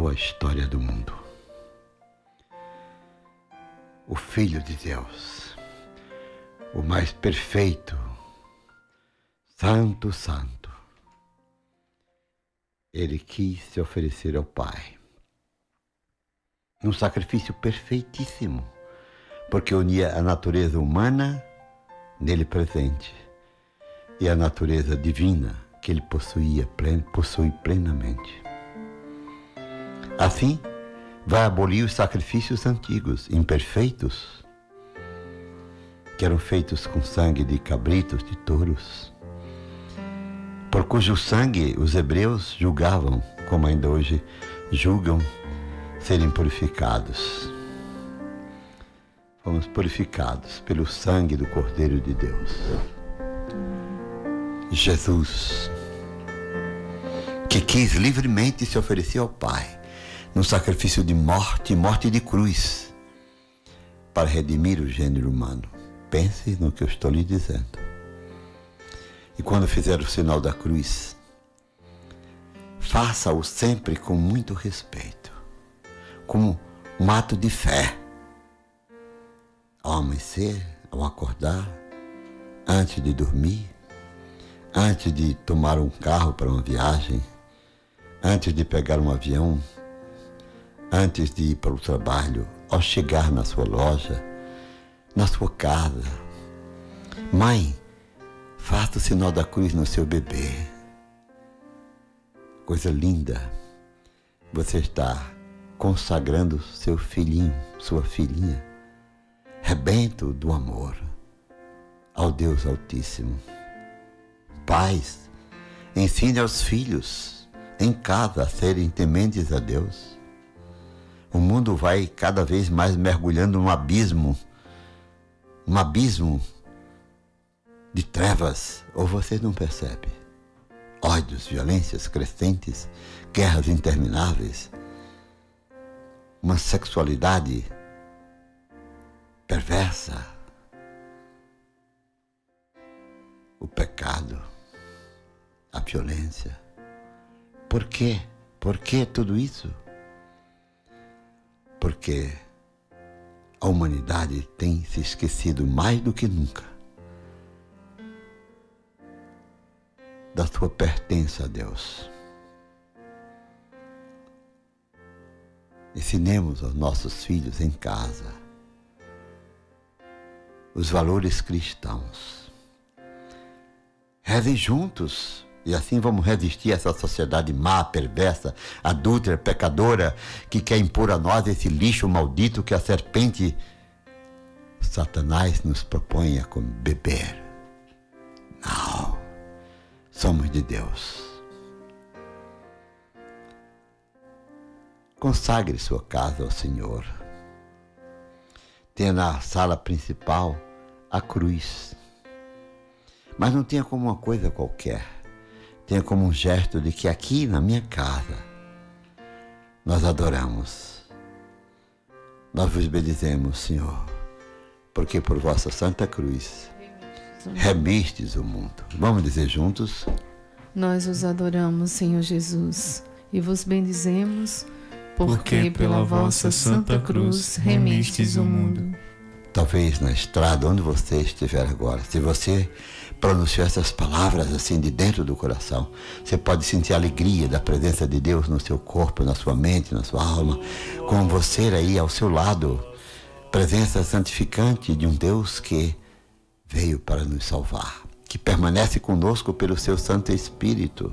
mudou a história do mundo. O Filho de Deus, o mais perfeito, Santo, Santo, ele quis se oferecer ao Pai num sacrifício perfeitíssimo, porque unia a natureza humana nele presente e a natureza divina que ele possui plenamente. Assim, vai abolir os sacrifícios antigos, imperfeitos, que eram feitos com sangue de cabritos, de touros, por cujo sangue os hebreus julgavam, como ainda hoje julgam, serem purificados. Fomos purificados pelo sangue do Cordeiro de Deus. Jesus, que quis livremente se oferecer ao Pai, num sacrifício de morte, morte de cruz, para redimir o gênero humano. Pense no que eu estou lhe dizendo. E quando fizer o sinal da cruz, faça-o sempre com muito respeito, como um ato de fé. Ao amanhecer, ao acordar, antes de dormir, antes de tomar um carro para uma viagem, antes de pegar um avião, antes de ir para o trabalho, ao chegar na sua loja, na sua casa. Mãe, faça o sinal da cruz no seu bebê. Coisa linda. Você está consagrando seu filhinho, sua filhinha, rebento do amor ao Deus Altíssimo. Pais, ensine aos filhos em casa a serem tementes a Deus. O mundo vai cada vez mais mergulhando num abismo de trevas, ou você não percebe? Ódios, violências crescentes, guerras intermináveis, uma sexualidade perversa, o pecado, a violência. Por quê? Por que tudo isso? Porque a humanidade tem se esquecido mais do que nunca da sua pertença a Deus. Ensinemos aos nossos filhos em casa os valores cristãos. Rezem juntos, e assim vamos resistir a essa sociedade má, perversa, adúltera, pecadora, que quer impor a nós esse lixo maldito que a serpente Satanás nos propõe a beber. Não, somos de Deus. Consagre sua casa ao Senhor. Tenha na sala principal a cruz. Mas não tenha como uma coisa qualquer. Tenha como um gesto de que aqui na minha casa nós adoramos. Nós vos bendizemos, Senhor, porque por vossa santa cruz remistes o mundo. Vamos dizer juntos? Nós os adoramos, Senhor Jesus, e vos bendizemos, porque pela vossa santa cruz remistes o mundo. Talvez na estrada, onde você estiver agora, se você pronunciou essas palavras assim de dentro do coração, você pode sentir a alegria da presença de Deus no seu corpo, na sua mente, na sua alma, com você aí ao seu lado, presença santificante de um Deus que veio para nos salvar, que permanece conosco pelo seu Santo Espírito.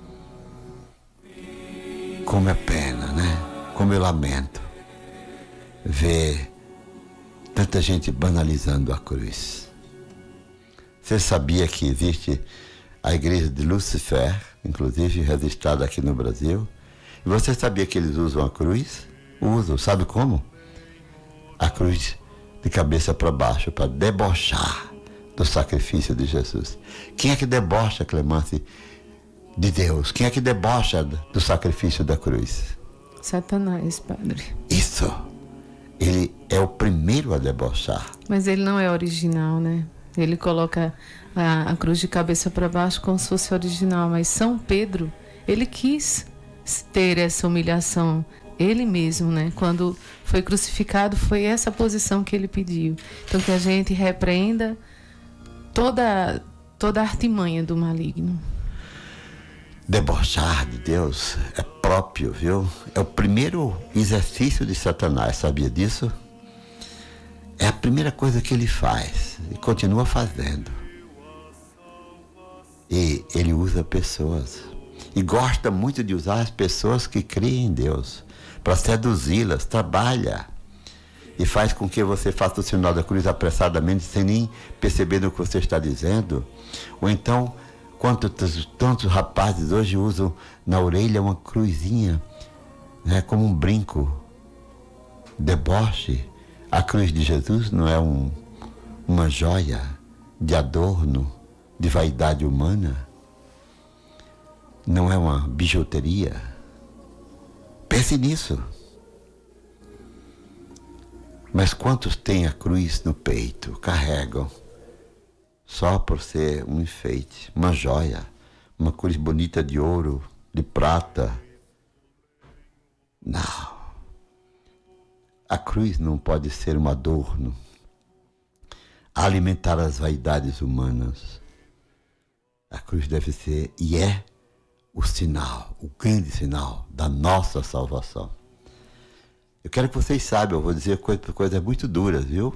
Como é pena, né? Como eu lamento ver tanta gente banalizando a cruz. Você sabia que existe a igreja de Lúcifer, inclusive registrada aqui no Brasil? E você sabia que eles usam a cruz? Usam, sabe como? A cruz de cabeça para baixo, para debochar do sacrifício de Jesus. Quem é que debocha, Clemence, de Deus? Quem é que debocha do sacrifício da cruz? Satanás, padre. Isso. Ele é o primeiro a debochar. Mas ele não é original, né? Ele coloca a cruz de cabeça para baixo como se fosse original. Mas São Pedro, ele quis ter essa humilhação. Ele mesmo, né? Quando foi crucificado, foi essa posição que ele pediu. Então, que a gente repreenda toda a artimanha do maligno. Debochar de Deus é próprio, viu? É o primeiro exercício de Satanás, sabia disso? É a primeira coisa que ele faz e continua fazendo. E ele usa pessoas. E gosta muito de usar as pessoas que creem em Deus para seduzi-las. Trabalha e faz com que você faça o sinal da cruz apressadamente, sem nem perceber o que você está dizendo. Ou então, tantos rapazes hoje usam na orelha uma cruzinha, né, como um brinco. Deboche. A cruz de Jesus não é uma joia de adorno, de vaidade humana. Não é uma bijuteria. Pense nisso. Mas quantos têm a cruz no peito, carregam, só por ser um enfeite, uma joia, uma cruz bonita de ouro, de prata? Não. A cruz não pode ser um adorno a alimentar as vaidades humanas. A cruz deve ser e é o sinal, o grande sinal da nossa salvação. Eu quero que vocês saibam, eu vou dizer coisas muito duras, viu?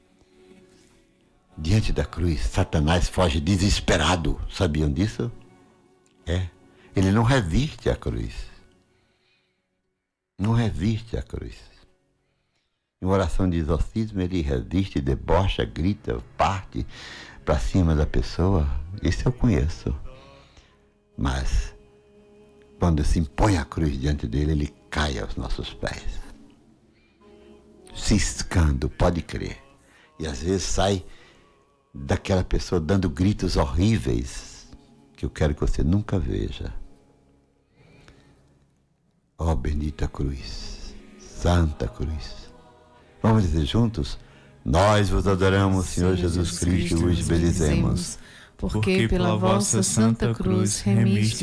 Diante da cruz, Satanás foge desesperado. Sabiam disso? Ele não resiste à cruz. Não resiste à cruz. Em oração de exorcismo, ele resiste, debocha, grita, parte para cima da pessoa. Isso eu conheço. Mas, quando se impõe a cruz diante dele, ele cai aos nossos pés. Ciscando, pode crer. E às vezes sai daquela pessoa dando gritos horríveis que eu quero que você nunca veja. Ó bendita cruz, santa cruz. Vamos dizer juntos? Nós vos adoramos, Senhor Jesus Cristo, e vos bendizemos. Porque pela vossa santa cruz remiste